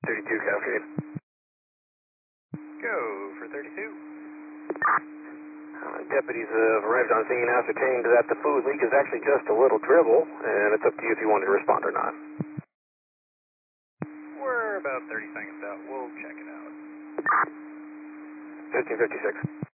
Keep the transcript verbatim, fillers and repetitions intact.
thirty-two, Cascade. Go for thirty-two. Uh, deputies have arrived on scene and ascertained that the fluid leak is actually just a little dribble, and it's up to you if you want to respond or not. We're about thirty seconds out. We'll check it out. fifteen fifty-six.